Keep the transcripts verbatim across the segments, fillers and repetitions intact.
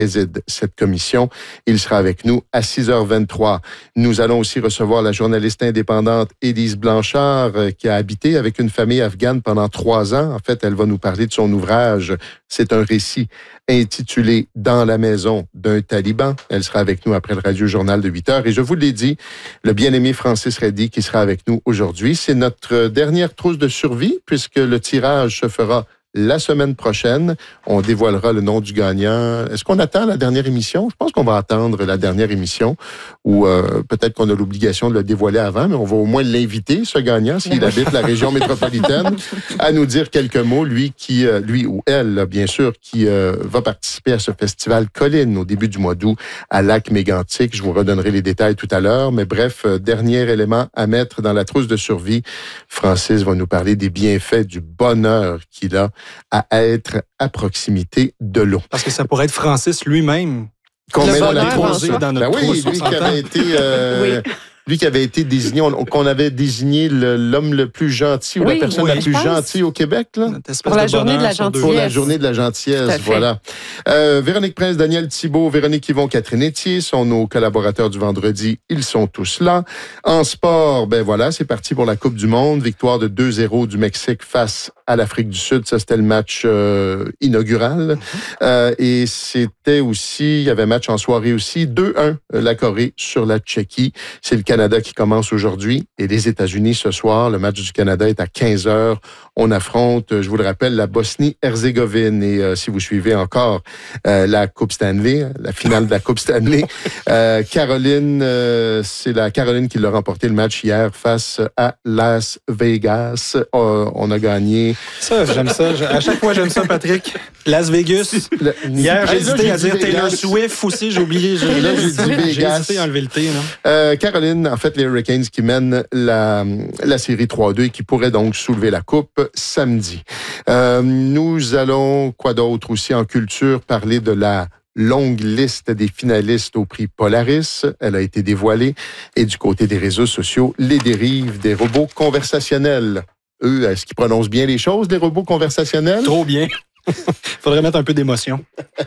préside cette commission. Il sera avec nous à six heures vingt-trois. Nous allons aussi recevoir la journaliste indépendante Élise Blanchard, qui a habité avec une famille afghane pendant trois ans. En fait, elle va nous parler de son ouvrage. C'est un récit intitulé « Dans la maison d'un taliban ». Elle sera avec nous après le radio-journal de huit heures. Et je vous l'ai dit, le bien-aimé Francis Reddy qui sera avec nous aujourd'hui. C'est notre dernière trousse de survie puisque le tirage se fera la semaine prochaine. On dévoilera le nom du gagnant. Est-ce qu'on attend la dernière émission? Je pense qu'on va attendre la dernière émission ou euh, peut-être qu'on a l'obligation de le dévoiler avant, mais on va au moins l'inviter, ce gagnant, s'il habite la région métropolitaine, à nous dire quelques mots, lui qui, euh, lui ou elle, là, bien sûr, qui euh, va participer à ce festival Colline au début du mois d'août à Lac-Mégantic. Je vous redonnerai les détails tout à l'heure, mais bref, euh, dernier élément à mettre dans la trousse de survie. Francis va nous parler des bienfaits, du bonheur qu'il a à être à proximité de l'eau. Parce que ça pourrait être Francis lui-même qu'on met dans la trousse. Dans notre ben oui, trousse, lui qui avait été... Euh, oui. Lui qui avait été désigné, on, qu'on avait désigné le, l'homme le plus gentil ou oui, la personne oui, la plus gentille au Québec. Là. Pour la journée de la gentillesse. Pour la journée de la gentillesse, voilà. Euh, Véronique Prince, Daniel Thibault, Véronique Yvon, Catherine Etier sont nos collaborateurs du vendredi. Ils sont tous là. En sport, ben voilà, c'est parti pour la Coupe du Monde. Victoire de deux zéro du Mexique face à l'Afrique du Sud. Ça, c'était le match euh, inaugural. Mm-hmm. Euh, et c'était aussi, il y avait match en soirée aussi. deux un, la Corée sur la Tchéquie. C'est le Canada qui commence aujourd'hui et les États-Unis ce soir. Le match du Canada est à quinze heures. On affronte, je vous le rappelle, la Bosnie-Herzégovine. Et euh, si vous suivez encore euh, la Coupe Stanley, la finale de la Coupe Stanley, euh, Caroline, euh, c'est la Caroline qui l'a remporté le match hier face à Las Vegas. Euh, on a gagné. Ça, j'aime ça. À chaque fois, j'aime ça, Patrick. Las Vegas. Le, hier, j'ai hésité à dire Taylor Swift aussi. J'ai oublié. J'ai, là, j'ai dit Vegas. J'ai hésité à enlever le T. Euh, Caroline, en fait, les Hurricanes qui mènent la, la série trois deux et qui pourraient donc soulever la Coupe samedi. Euh, nous allons, quoi d'autre aussi en culture, parler de la longue liste des finalistes au prix Polaris. Elle a été dévoilée. Et du côté des réseaux sociaux, les dérives des robots conversationnels. Eux, est-ce qu'ils prononcent bien les choses, les robots conversationnels? Trop bien. Faudrait mettre un peu d'émotion.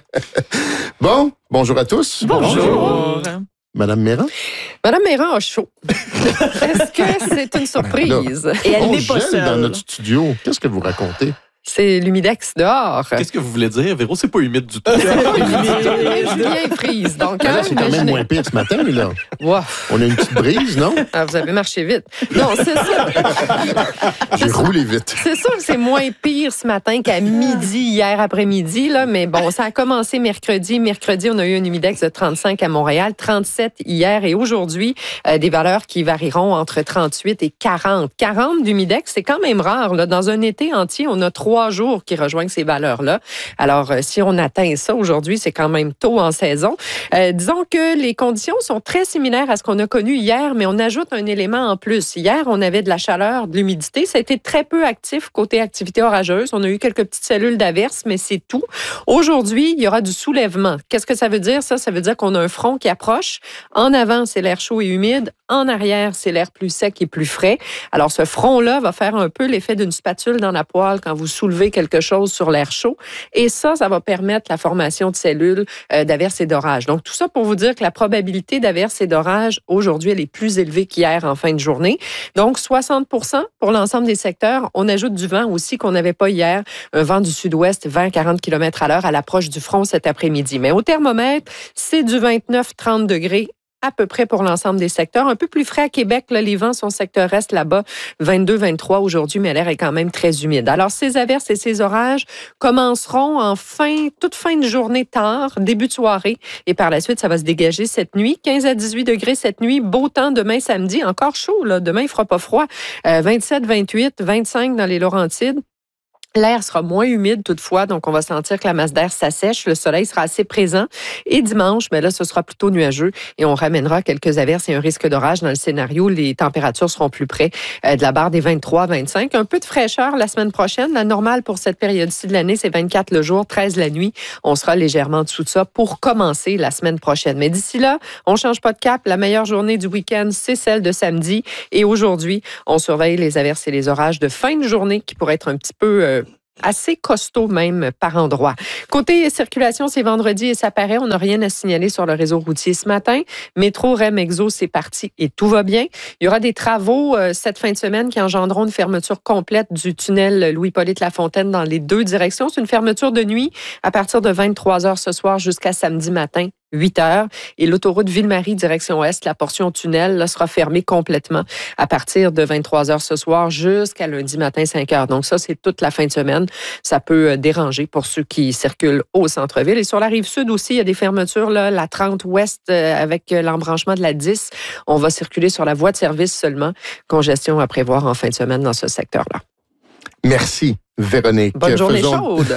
Bon, bonjour à tous. Bonjour. bonjour. Madame Méran? Madame Méran a chaud. Est-ce que c'est une surprise? Là, et elle on n'est pas gèle seule. Dans notre studio. Qu'est-ce que vous racontez? C'est l'humidex dehors. Qu'est-ce que vous voulez dire, Véro? C'est pas humide du tout. C'est bien frise. Donc, là, c'est quand même moins pire ce matin, là. Wow. On a une petite brise, non? Ah, vous avez marché vite. Non, c'est ça. J'ai roulé vite. C'est sûr que c'est moins pire ce matin qu'à midi, hier après-midi, là. Mais bon, ça a commencé mercredi. Mercredi, on a eu un humidex de trente-cinq à Montréal, trente-sept hier et aujourd'hui, euh, des valeurs qui varieront entre trente-huit et quarante. quarante d'humidex, c'est quand même rare, là. Dans un été entier, on a trois jours qui rejoignent ces valeurs-là. Alors, euh, si on atteint ça aujourd'hui, c'est quand même tôt en saison. Euh, disons que les conditions sont très similaires à ce qu'on a connu hier, mais on ajoute un élément en plus. Hier, on avait de la chaleur, de l'humidité. Ça a été très peu actif côté activité orageuse. On a eu quelques petites cellules d'averse, mais c'est tout. Aujourd'hui, il y aura du soulèvement. Qu'est-ce que ça veut dire, ça? Ça veut dire qu'on a un front qui approche. En avant, c'est l'air chaud et humide. En arrière, c'est l'air plus sec et plus frais. Alors, ce front-là va faire un peu l'effet d'une spatule dans la poêle quand vous soulever quelque chose sur l'air chaud. Et ça, ça va permettre la formation de cellules euh, d'averse et d'orage. Donc, tout ça pour vous dire que la probabilité d'averse et d'orage, aujourd'hui, elle est plus élevée qu'hier en fin de journée. Donc, soixante pour cent pour l'ensemble des secteurs. On ajoute du vent aussi qu'on n'avait pas hier. Un vent du sud-ouest, vingt à quarante kilomètres à l'heure à l'approche du front cet après-midi. Mais au thermomètre, c'est du vingt-neuf à trente degrés à peu près pour l'ensemble des secteurs. Un peu plus frais à Québec, là, les vents sont secteur est là-bas, vingt-deux à vingt-trois aujourd'hui, mais l'air est quand même très humide. Alors, ces averses et ces orages commenceront en fin, toute fin de journée tard, début de soirée, et par la suite, ça va se dégager cette nuit. quinze à dix-huit degrés cette nuit, beau temps demain samedi, encore chaud, là. Demain, il fera pas froid. Euh, vingt-sept, vingt-huit, vingt-cinq dans les Laurentides. L'air sera moins humide toutefois, donc on va sentir que la masse d'air s'assèche. Le soleil sera assez présent. Et dimanche, ben là, ce sera plutôt nuageux et on ramènera quelques averses et un risque d'orage dans le scénario. Les températures seront plus près de la barre des vingt-trois à vingt-cinq. Un peu de fraîcheur la semaine prochaine. La normale pour cette période-ci de l'année, c'est vingt-quatre le jour, treize la nuit. On sera légèrement en dessous de ça pour commencer la semaine prochaine. Mais d'ici là, on change pas de cap. La meilleure journée du week-end, c'est celle de samedi. Et aujourd'hui, on surveille les averses et les orages de fin de journée qui pourraient être un petit peu... Euh, assez costaud même par endroit. Côté circulation, c'est vendredi et ça paraît. On n'a rien à signaler sur le réseau routier ce matin. Métro, R E M, Exo, c'est parti et tout va bien. Il y aura des travaux euh, cette fin de semaine qui engendreront une fermeture complète du tunnel Louis-Polyte Lafontaine dans les deux directions. C'est une fermeture de nuit à partir de vingt-trois heures ce soir jusqu'à samedi matin, huit heures. Et l'autoroute Ville-Marie, direction Est, la portion tunnel, là, sera fermée complètement à partir de vingt-trois heures ce soir jusqu'à lundi matin, cinq heures. Donc ça, c'est toute la fin de semaine. Ça peut déranger pour ceux qui circulent au centre-ville. Et sur la rive sud aussi, il y a des fermetures, là, la trente ouest euh, avec l'embranchement de la dix. On va circuler sur la voie de service seulement. Congestion à prévoir en fin de semaine dans ce secteur-là. Merci, Véronique. Bonne journée Faisons... chaude.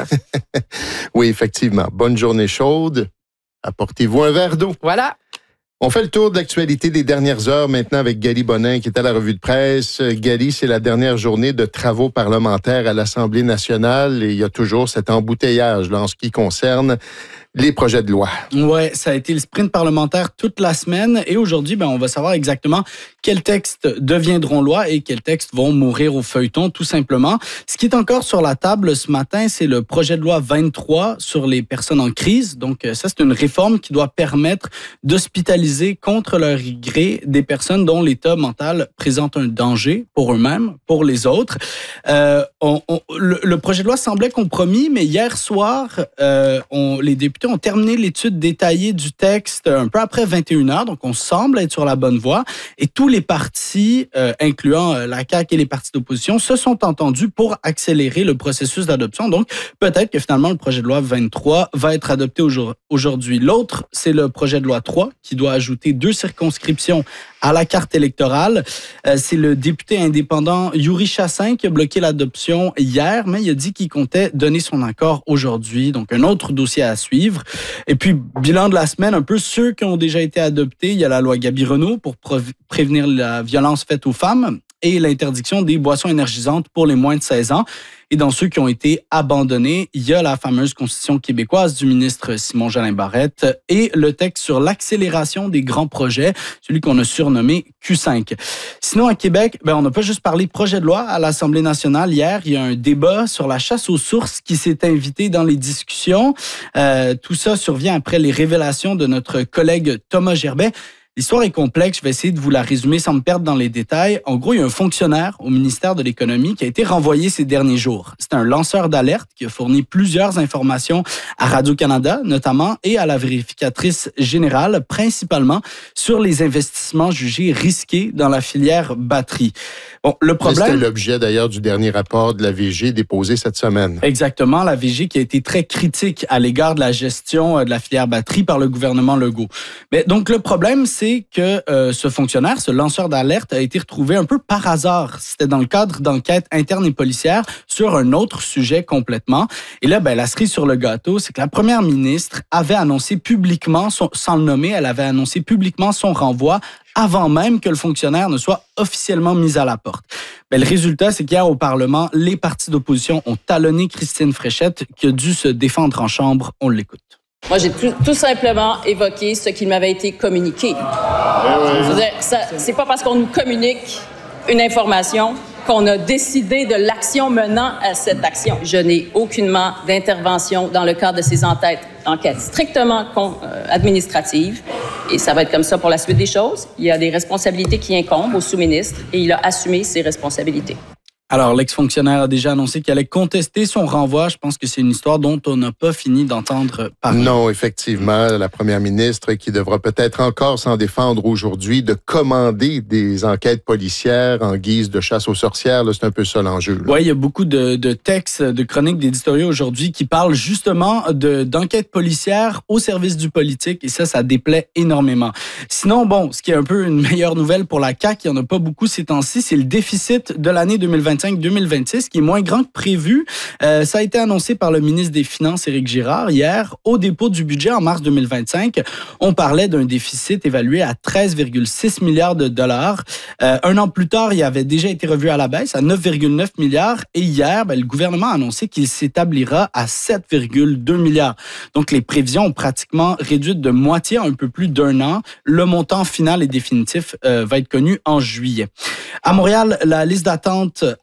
Oui, effectivement. Bonne journée chaude. Apportez-vous un verre d'eau. Voilà. On fait le tour de l'actualité des dernières heures maintenant avec Gali Bonin qui est à la revue de presse. Gali, c'est la dernière journée de travaux parlementaires à l'Assemblée nationale et il y a toujours cet embouteillage là, en ce qui concerne les projets de loi. Ouais, ça a été le sprint parlementaire toute la semaine et aujourd'hui, ben, on va savoir exactement quels textes deviendront loi et quels textes vont mourir au feuilleton, tout simplement. Ce qui est encore sur la table ce matin, c'est le projet de loi vingt-trois sur les personnes en crise. Donc, ça, c'est une réforme qui doit permettre d'hospitaliser contre leur gré des personnes dont l'état mental présente un danger pour eux-mêmes, pour les autres. Euh, on, on, le, le projet de loi semblait compromis, mais hier soir, euh, on, les députés ont terminé l'étude détaillée du texte un peu après vingt et une heures, donc on semble être sur la bonne voie. Et tous les partis, euh, incluant euh, la C A Q et les partis d'opposition, se sont entendus pour accélérer le processus d'adoption. Donc, peut-être que finalement, le projet de loi vingt-trois va être adopté aujourd'hui. L'autre, c'est le projet de loi trois qui doit ajouter deux circonscriptions à la carte électorale. Euh, c'est le député indépendant Yuri Chassin qui a bloqué l'adoption hier, mais il a dit qu'il comptait donner son accord aujourd'hui. Donc, un autre dossier à suivre. Et puis, bilan de la semaine, un peu ceux qui ont déjà été adoptés. Il y a la loi Gabi-Renaud pour prévenir la violence faite aux femmes et l'interdiction des boissons énergisantes pour les moins de seize ans. Et dans ceux qui ont été abandonnés, il y a la fameuse Constitution québécoise du ministre Simon-Jolin Barrette et le texte sur l'accélération des grands projets, celui qu'on a surnommé Q cinq. Sinon, à Québec, ben, on n'a pas juste parlé projet de loi à l'Assemblée nationale. Hier, il y a un débat sur la chasse aux sources qui s'est invité dans les discussions. Euh, tout ça survient après les révélations de notre collègue Thomas Gerbet. L'histoire est complexe, je vais essayer de vous la résumer sans me perdre dans les détails. En gros, il y a un fonctionnaire au ministère de l'Économie qui a été renvoyé ces derniers jours. C'est un lanceur d'alerte qui a fourni plusieurs informations à Radio-Canada, notamment, et à la vérificatrice générale, principalement sur les investissements jugés risqués dans la filière batterie. Bon, le problème... C'était l'objet d'ailleurs du dernier rapport de la V G déposé cette semaine. Exactement, la V G qui a été très critique à l'égard de la gestion de la filière batterie par le gouvernement Legault. Mais donc, le problème, c'est que euh, ce fonctionnaire, ce lanceur d'alerte, a été retrouvé un peu par hasard. C'était dans le cadre d'enquêtes internes et policières sur un autre sujet complètement. Et là, ben, la cerise sur le gâteau, c'est que la première ministre avait annoncé publiquement, son, sans le nommer, elle avait annoncé publiquement son renvoi avant même que le fonctionnaire ne soit officiellement mis à la porte. Ben, le résultat, c'est qu'hier au Parlement, les partis d'opposition ont talonné Christine Fréchette, qui a dû se défendre en chambre. On l'écoute. Moi, j'ai tout simplement évoqué ce qui m'avait été communiqué. Je veux dire, ça, c'est pas parce qu'on nous communique une information qu'on a décidé de l'action menant à cette action. Je n'ai aucunement d'intervention dans le cadre de ces enquêtes, enquêtes strictement euh, administratives. Et ça va être comme ça pour la suite des choses. Il y a des responsabilités qui incombent au sous-ministre et il a assumé ses responsabilités. Alors, l'ex-fonctionnaire a déjà annoncé qu'il allait contester son renvoi. Je pense que c'est une histoire dont on n'a pas fini d'entendre parler. Non, effectivement, la première ministre qui devra peut-être encore s'en défendre aujourd'hui de commander des enquêtes policières en guise de chasse aux sorcières. Là, c'est un peu ça l'enjeu. Oui, il y a beaucoup de, de textes, de chroniques, d'éditoriaux aujourd'hui qui parlent justement de, d'enquêtes policières au service du politique et ça, ça déplaît énormément. Sinon, bon, ce qui est un peu une meilleure nouvelle pour la C A Q, il n'y en a pas beaucoup ces temps-ci, c'est le déficit de l'année deux mille vingt-cinq deux mille vingt-six, qui est moins grand que prévu. Euh, ça a été annoncé par le ministre des Finances, Éric Girard, hier. Au dépôt du budget en mars deux mille vingt-cinq, on parlait d'un déficit évalué à treize virgule six milliards de dollars. Euh, un an plus tard, il avait déjà été revu à la baisse à neuf virgule neuf milliards. Et hier, ben, le gouvernement a annoncé qu'il s'établira à sept virgule deux milliards. Donc, les prévisions ont pratiquement réduit de moitié en un peu plus d'un an. Le montant final et définitif euh, va être connu en juillet. À Montréal, la liste d'attente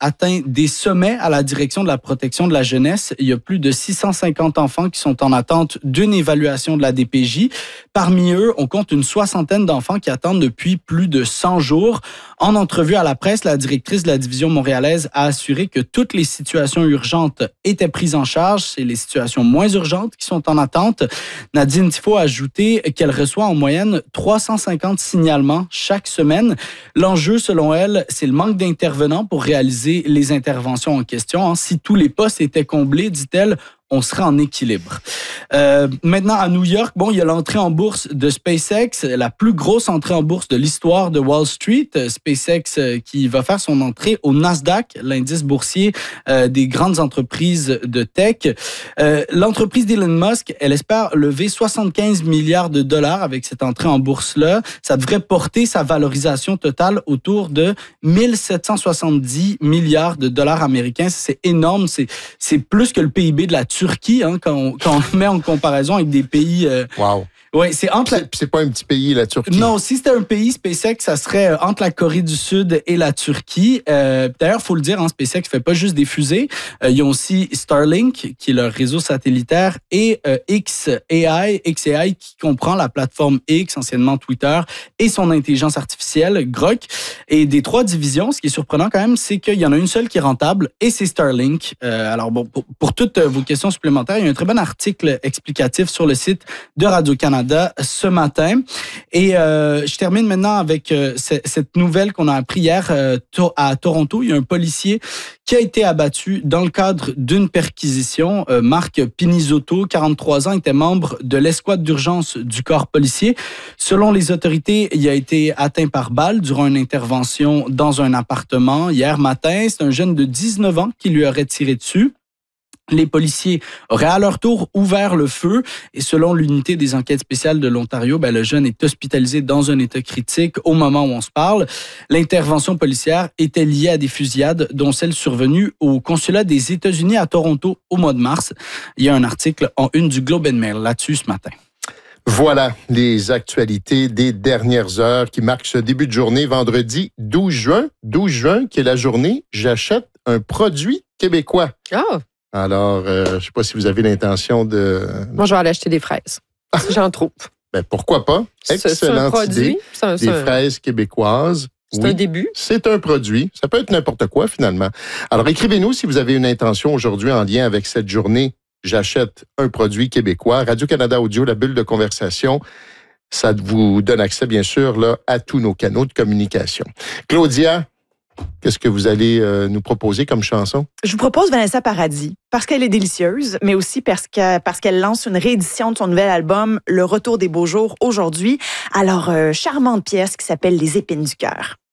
atteint des sommets à la direction de la protection de la jeunesse. Il y a plus de six cent cinquante enfants qui sont en attente d'une évaluation de la D P J. Parmi eux, on compte une soixantaine d'enfants qui attendent depuis plus de cent jours. En entrevue à la presse, la directrice de la division montréalaise a assuré que toutes les situations urgentes étaient prises en charge. C'est les situations moins urgentes qui sont en attente. Nadine Tifo a ajouté qu'elle reçoit en moyenne trois cent cinquante signalements chaque semaine. L'enjeu, selon elle, c'est le manque d'intervenants pour réaliser les interventions en question. Si tous les postes étaient comblés, dit-elle, on serait en équilibre. Euh, maintenant, à New York, bon, il y a l'entrée en bourse de SpaceX, la plus grosse entrée en bourse de l'histoire de Wall Street. SpaceX euh, qui va faire son entrée au Nasdaq, l'indice boursier euh, des grandes entreprises de tech. Euh, l'entreprise d'Elon Musk, elle espère lever soixante-quinze milliards de dollars avec cette entrée en bourse-là. Ça devrait porter sa valorisation totale autour de mille sept cent soixante-dix milliards de dollars américains. C'est énorme. C'est, c'est plus que le P I B de la Turquie, hein, quand, on, quand on met en comparaison avec des pays... Euh, wow. Ouais, c'est entre la... c'est, c'est pas un petit pays, la Turquie. Non, si c'était un pays, SpaceX, ça serait entre la Corée du Sud et la Turquie. Euh, d'ailleurs, il faut le dire, hein, SpaceX fait pas juste des fusées. Euh, ils ont aussi Starlink, qui est leur réseau satellitaire, et euh, X A I, X A I qui comprend la plateforme X, anciennement Twitter, et son intelligence artificielle, Grok. Et des trois divisions, ce qui est surprenant quand même, c'est qu'il y en a une seule qui est rentable, et c'est Starlink. Euh, alors, bon, pour, pour toutes vos questions supplémentaires, il y a un très bon article explicatif sur le site de Radio-Canada ce matin. Et euh, je termine maintenant avec euh, c- cette nouvelle qu'on a appris hier euh, to- à Toronto. Il y a un policier qui a été abattu dans le cadre d'une perquisition. Euh, Marc Pinizotto, quarante-trois ans, était membre de l'escouade d'urgence du corps policier. Selon les autorités, il a été atteint par balle durant une intervention dans un appartement hier matin. C'est un jeune de dix-neuf ans qui lui aurait tiré dessus. Les policiers auraient à leur tour ouvert le feu et selon l'unité des enquêtes spéciales de l'Ontario, ben, le jeune est hospitalisé dans un état critique au moment où on se parle. L'intervention policière était liée à des fusillades, dont celle survenue au consulat des États-Unis à Toronto au mois de mars. Il y a un article en une du Globe and Mail là-dessus ce matin. Voilà les actualités des dernières heures qui marquent ce début de journée, vendredi douze juin. douze juin, qui est la journée « J'achète un produit québécois ». Oh. Alors, euh, je ne sais pas si vous avez l'intention de... Moi, je vais aller acheter des fraises. J'en trouve. Ben, pourquoi pas? Excellente c'est un produit, idée. C'est un, des c'est fraises québécoises. C'est oui, un début. C'est un produit. Ça peut être n'importe quoi, finalement. Alors, écrivez-nous si vous avez une intention aujourd'hui en lien avec cette journée « J'achète un produit québécois ». Radio-Canada Audio, la bulle de conversation, ça vous donne accès, bien sûr, là, à tous nos canaux de communication. Claudia, qu'est-ce que vous allez euh, nous proposer comme chanson? Je vous propose Vanessa Paradis, parce qu'elle est délicieuse, mais aussi parce, que, parce qu'elle lance une réédition de son nouvel album, Le Retour des beaux jours, aujourd'hui. Alors, euh, charmante pièce qui s'appelle Les épines du cœur.